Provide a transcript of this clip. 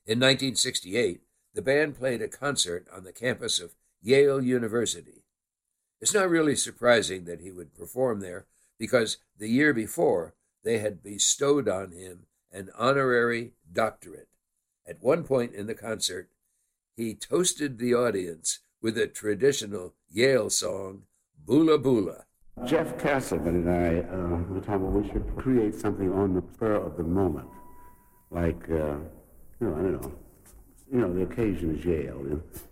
In 1968, the band played a concert on the campus of Yale University. It's not really surprising that he would perform there because the year before they had bestowed on him an honorary doctorate. At one point in the concert, he toasted the audience with a traditional Yale song, Boola Boola. Jeff Castleman and I were talking about we should create something on the spur of the moment. Like, I don't know. The occasion is Yale.